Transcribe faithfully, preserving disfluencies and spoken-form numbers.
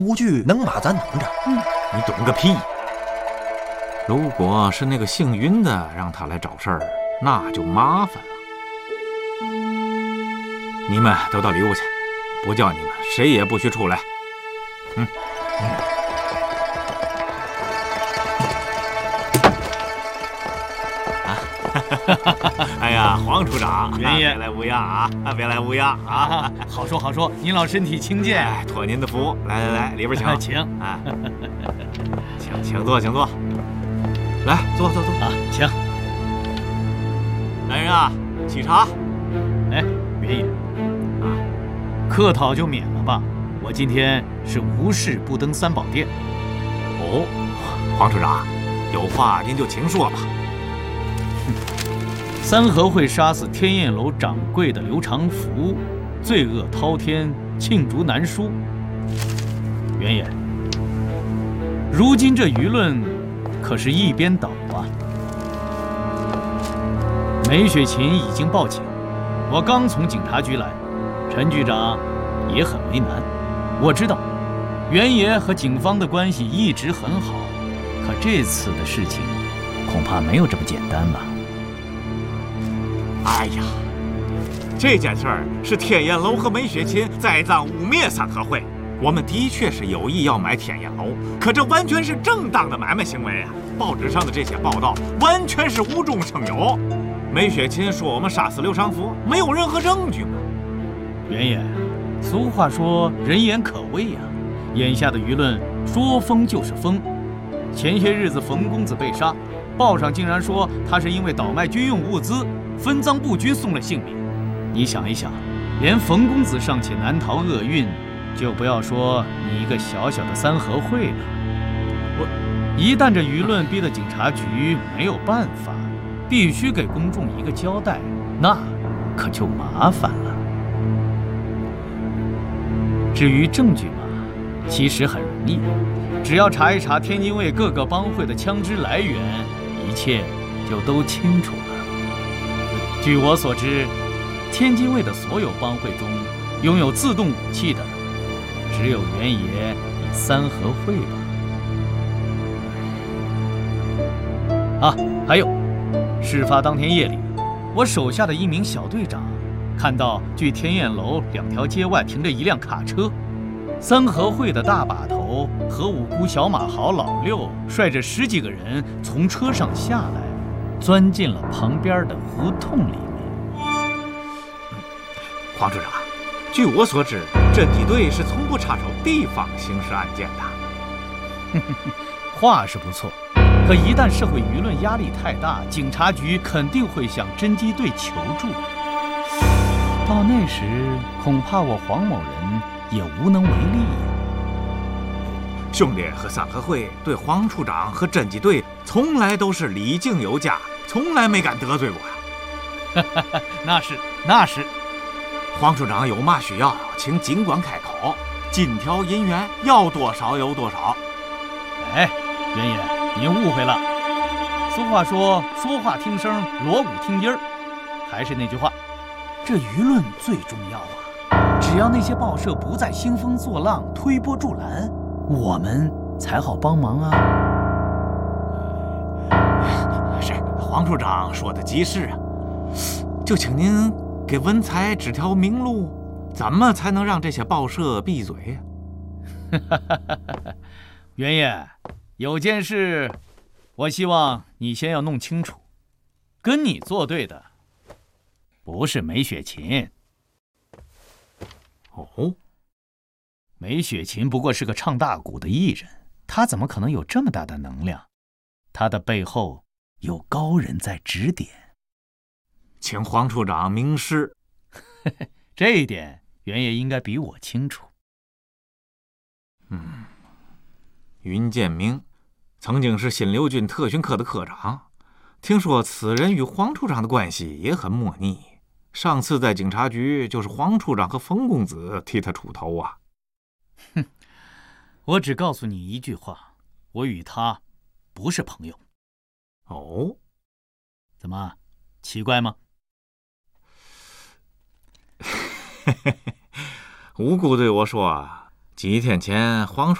无惧能把咱弄着。 嗯， 你懂个屁！如果是那个姓云的让他来找事儿，那就麻烦了。你们都到里屋去，不叫你们谁也不许出来。嗯。嗯哎呀，黄处长， 原爷别来无恙啊！别来无恙啊！ 好说好说，您老身体轻健。 哎，托您的福，来来来，里边请， 请啊，请请坐，请坐，来坐坐坐啊，请。 来人啊，沏茶。 哎，原爷，啊，客套就免了吧，我今天是无事不登三宝殿。 哦，黄处长，有话您就请说吧。 三合会杀死天燕楼掌柜的刘长福，罪恶滔天，罄竹难书。原爷，如今这舆论可是一边倒啊！梅雪琴已经报警，我刚从警察局来，陈局长也很为难。我知道，原爷和警方的关系一直很好，可这次的事情恐怕没有这么简单吧。 哎呀，这件事儿是天燕楼和梅雪琴栽赃污蔑三合会。我们的确是有意要买天燕楼，可这完全是正当的买卖行为啊！报纸上的这些报道完全是无中生有。梅雪琴说我们杀死刘长福，没有任何证据嘛。 原爷，俗话说人言可畏呀、啊，眼下的舆论说风就是风。前些日子冯公子被杀，报上竟然说他是因为倒卖军用物资，分赃不均送了性命。你想一想，连冯公子尚且难逃厄运，就不要说你一个小小的三合会了。我一旦这舆论逼得警察局没有办法，必须给公众一个交代，那可就麻烦了。至于证据嘛，其实很容易，只要查一查天津卫各个帮会的枪支来源，一切就都清楚了。据我所知，天津卫的所有帮会中，拥有自动武器的，只有原爷你三合会吧。啊，还有，事发当天夜里，我手下的一名小队长看到距天燕楼两条街外停着一辆卡车，三合会的大把头和五姑小马豪老六率着十几个人从车上下来，钻进了旁边的胡同里面。 黄处长，据我所知，侦缉队是从不插手地方刑事案件的。 话是不错，可一旦社会舆论压力太大，警察局肯定会向侦缉队求助。到那时，恐怕我黄某人也无能为力。 兄弟和三合会对黄处长和侦缉队从来都是礼敬有加，从来没敢得罪过。 那是，那是。 黄处长有嘛需要，请尽管开口，金条银元要多少有多少。 哎，原爷，您误会了。俗话说，说话听声，锣鼓听音儿。还是那句话，这舆论最重要啊！只要那些报社不再兴风作浪、推波助澜，我们才好帮忙啊。 是，黄处长说的极是啊，就请您给文才指条明路，怎么才能让这些报社闭嘴呀？ 原爷，有件事，我希望你先要弄清楚，跟你作对的不是梅雪琴。 哦， 梅雪琴不过是个唱大鼓的艺人，她怎么可能有这么大的能量？她的背后有高人在指点。 请黄处长明示。 这一点，原爷应该比我清楚。 嗯，云建明曾经是新六军特训科的科长，听说此人与黄处长的关系也很莫逆。上次在警察局，就是黄处长和冯公子替他出头啊。 哼，我只告诉你一句话，我与他不是朋友。 哦， 怎么，奇怪吗？ 无辜对我说， 几天前，黄